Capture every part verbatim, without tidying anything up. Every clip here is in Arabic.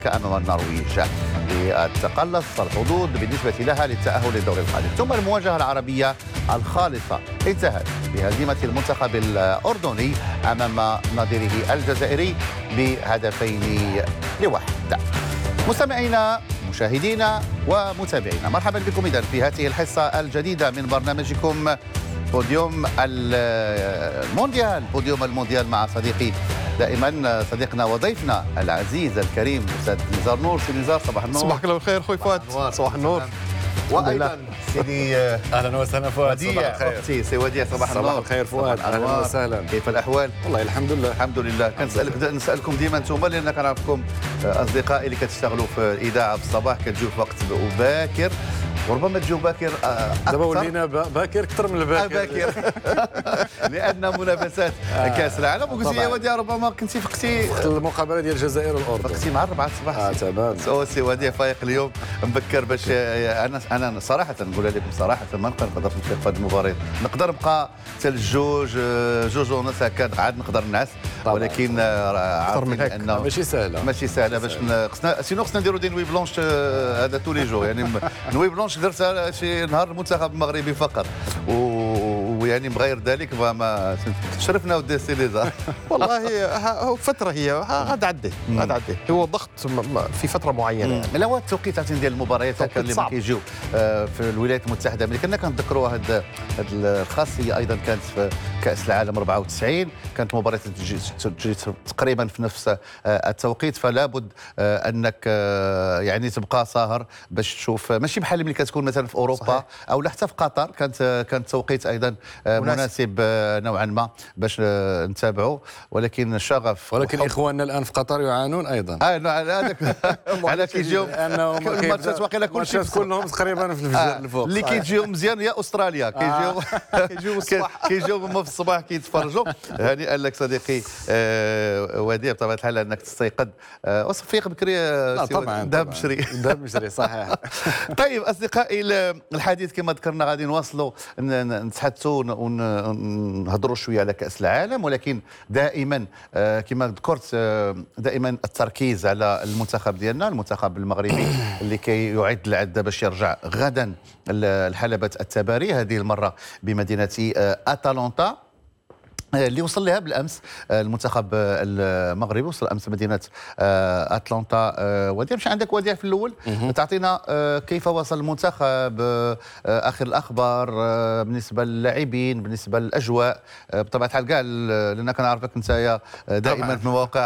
أمام النرويج لتقلص الحظوظ بالنسبة لها للتأهل للدور القادم. ثم المواجهة العربية الخالصة انتهت بهزيمة المنتخب الأردني أمام نظيره الجزائري بهدفين لواحد. مستمعينا مشاهدينا ومتابعينا، مرحبا بكم إذن في هذه الحصة الجديدة من برنامجكم بوديوم المونديال. بوديوم المونديال مع صديقي دائما صديقنا وضيفنا العزيز الكريم استاذ نزار نور. سي نزار صباح النور. صباحك الله بالخير خوي فؤاد. صباح النور. وايضا سيدي اهلا وسهلا فؤاد. وديع اختي سي وديع صباح النور. صباح الخير فؤاد. اهلا وسهلا. كيف الاحوال؟ والله الحمد لله الحمد لله. كنسالك نسالكم ديما انتم لان كنعرفكم اصدقائي اللي كتشتغلوا في الاذاعه في الصباح كتجيو في وقت باكر وربما تجيو باكر اكثر. دابا ولينا باكر اكثر من الباكر باكر لان منافسات كاس العالم. وقلت لي يا وديع ربما كنتي فقتي وقت المقابله ديال الجزائر والاردن فقتي مع أربعة الصباح. اه تمام. سو سي وديع فايق اليوم مبكر باش انا انا صراحه نقول لكم صراحه ما نقدر نفيق في هذه المباراه. نقدر نبقى حتى الجوج جوج ونص هكا عاد نقدر نعس، ولكن عارفين انه ماشي سهله ماشي سهله باش خصنا سينو خصنا نديروا دي نوي بلونش هذا تو لي جور. يعني نوي بلونش درتها شي نهار المنتخب المغربي فقط، ويعني بغير ذلك فما شرفنا ودي سي ليزار. والله فتره هي غاد عدي غاد عدي هو ضغط في فتره معينه. يعني. لا هو التوقيتات ديال المباريات هكا اللي كيجيو في الولايات المتحده الامريكيه كنا كنذكروا هذه الخاصيه ايضا كانت في كاس العالم أربعة وتسعين، كانت مباريات تجي تقريبا في نفس التوقيت، فلا بد انك يعني تبقى ساهر باش تشوف. ماشي بحال ملي كتكون مثلا في اوروبا صحيح. او حتى في قطر كانت كانت توقيت ايضا مناسب نوعا ما باش نتابعوا، ولكن الشغف ولكن اخواننا الان في قطر يعانون ايضا. اه هذاك على كيجيو لانهم الماتشات واقيلا كلشي كلهم تقريبا في الفجر الفوق اللي كيجيو مزيان يا استراليا كيجيو كيجيو الصباح كيجيو في الصباح كيتفرجوا. هنيئا لك صديقي وديع بطبيعه الحال انك تستيقظ وصفيق بكري. لا طبعا داب مشري داب مشري صحيح. طيب اصدقائي الحديث كما ذكرنا غادي نواصلوا نتحدثوا ونهضروا شويه على كاس العالم، ولكن دائما كما ذكرت دائما التركيز على المنتخب ديالنا المنتخب المغربي اللي كيعد العده باش يرجع غدا الحلبة التباري، هذه المره بمدينه اتلانتا اللي وصل لها بالامس المنتخب المغربي. وصل امس مدينه اتلانتا. وديع مش عندك وديع في الاول تعطينا كيف وصل المنتخب، اخر الاخبار بالنسبه للاعبين بالنسبه للاجواء بطبيعه الحال كاع لان كنعرفك انت دائما في مواقع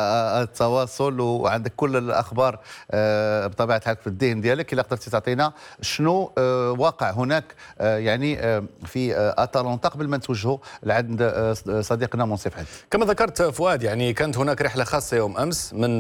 التواصل وعندك كل الاخبار بطبيعه الحال في الذهن ديالك. الا قدرتي تعطينا شنو واقع هناك يعني في اتلانتا قبل ما نتوجهوا لعند صديقنا منصف حد. كما ذكرت فؤاد يعني كانت هناك رحلة خاصة يوم أمس من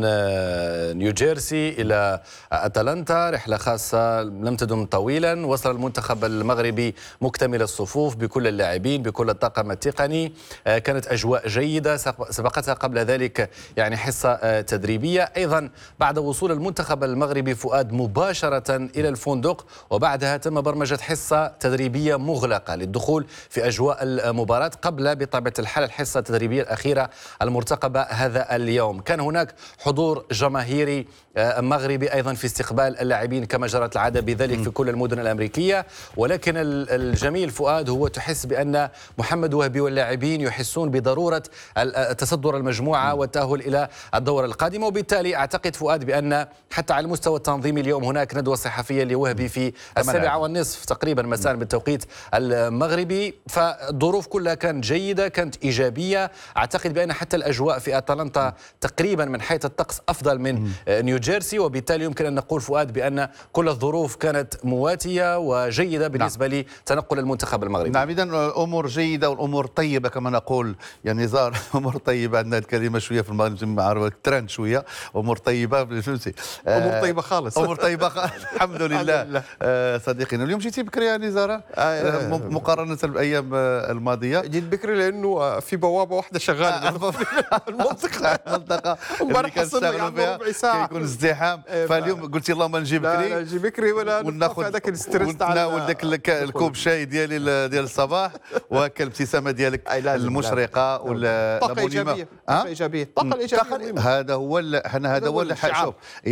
نيوجيرسي إلى أتلانتا، رحلة خاصة لم تدم طويلا. وصل المنتخب المغربي مكتمل الصفوف بكل اللاعبين بكل الطاقم التقني. كانت أجواء جيدة، سبقتها قبل ذلك يعني حصة تدريبية. أيضا بعد وصول المنتخب المغربي فؤاد مباشرة إلى الفندق، وبعدها تم برمجة حصة تدريبية مغلقة للدخول في أجواء المباراة قبل بطبيعة الحال الحصة التدريبية الأخيرة المرتقبة هذا اليوم. كان هناك حضور جماهيري مغربي أيضا في استقبال اللاعبين كما جرت العادة بذلك في كل المدن الأمريكية. ولكن الجميل فؤاد هو تحس بأن محمد وهبي واللاعبين يحسون بضرورة تصدر المجموعة والتأهل إلى الدورة القادمة. وبالتالي أعتقد فؤاد بأن حتى على المستوى التنظيمي اليوم هناك ندوة صحفية لوهبي في السابعة والنصف تقريبا مساء بالتوقيت المغربي. فالظروف كلها كانت جيدة كانت إيجابية. أعتقد بأن حتى الأجواء في أتلانتا تقريبا من حيث الطقس أفضل من نيوجيرسي، وبالتالي يمكن أن نقول فؤاد بأن كل الظروف كانت مواتية وجيدة بالنسبة نعم. لتنقل المنتخب المغربي. نعم إذن الأمور جيدة والأمور طيبة كما نقول يعني زار أمور طيبة. عندنا الكلمة شوية في المغرب معروفة ترند شوية أمور طيبة فهمتي. أمور طيبة خالص أمور طيبة خالص الحمد لله. آه صديقنا اليوم جيتي بكري يعني زارة آه مقارنة بالأيام الماضية. جيت بكري لأنه انه في بوابه واحده شغاله المنطقه. المنطقه اللي امبارح حصلنا كنشتغلوا يعني فيها ربع ساعه كيكون ازدحام، إيه، ف- فاليوم قلتي اللهم نجي لا لا بكري جي بكري ولا وناخذ هذاك الستريس تاع ونتناول ذاك الك- الكوب شاي ديالي ال- ديال الصباح، وهكا الابتسامه ديالك أي لازم، المشرقه ولا طاقه ايجابيه، طاقه ايجابيه، الطاقه الايجابيه مهمة. هذا هو ال- حنا هذا هذا هو هو اللي الشعار. شوف